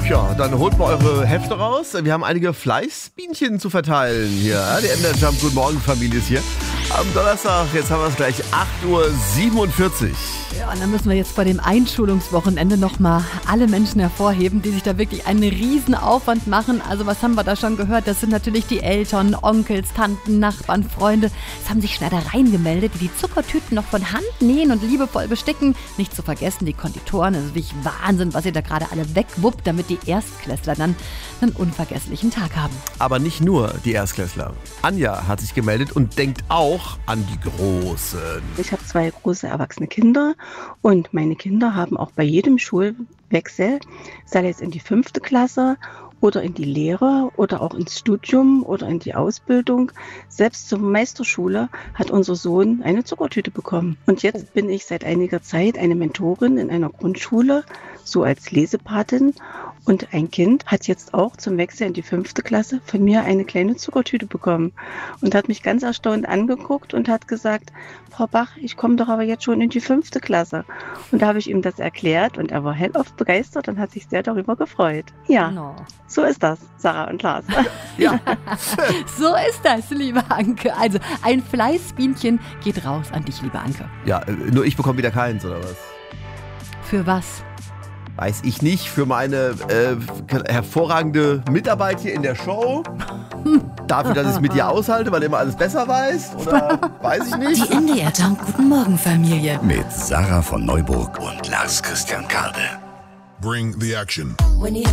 Ja, dann holt mal eure Hefte raus. Wir haben einige Fleißbienchen zu verteilen hier. Die MDR-Jump Guten Morgen Familie ist hier. Am Donnerstag, jetzt haben wir es gleich 8:47 Uhr. Ja, und dann müssen wir jetzt bei dem Einschulungswochenende nochmal alle Menschen hervorheben, die sich da wirklich einen riesen Aufwand machen. Also was haben wir da schon gehört? Das sind natürlich die Eltern, Onkels, Tanten, Nachbarn, Freunde. Es haben sich Schneidereien gemeldet, die Zuckertüten noch von Hand nähen und liebevoll besticken. Nicht zu vergessen die Konditoren. Das ist wirklich Wahnsinn, was ihr da gerade alle wegwuppt, damit die Erstklässler dann einen unvergesslichen Tag haben. Aber nicht nur die Erstklässler. Anja hat sich gemeldet und denkt auch an die Großen. Ich habe 2 große erwachsene Kinder und meine Kinder haben auch bei jedem Schulwechsel, sei es in die 5. Klasse oder in die Lehre oder auch ins Studium oder in die Ausbildung, selbst zur Meisterschule hat unser Sohn eine Zuckertüte bekommen. Und jetzt bin ich seit einiger Zeit eine Mentorin in einer Grundschule, so als Lesepatin. Und ein Kind hat jetzt auch zum Wechsel in die 5. Klasse von mir eine kleine Zuckertüte bekommen und hat mich ganz erstaunt angeguckt und hat gesagt, Frau Bach, ich komme doch aber jetzt schon in die 5. Klasse. Und da habe ich ihm das erklärt und er war hellauf begeistert und hat sich sehr darüber gefreut. Ja, No. So ist das, Sarah und Lars. Ja. So ist das, liebe Anke. Also ein Fleißbienchen geht raus an dich, liebe Anke. Ja, nur ich bekomme wieder keins, oder was? Für was? Weiß ich nicht. Für meine hervorragende Mitarbeit hier in der Show. Dafür, dass ich es mit dir aushalte, weil du immer alles besser weißt? Oder weiß ich nicht? Die MDR-Jump Guten Morgen Familie. Mit Sarah von Neuburg und Lars Christian Kade. Bring the action.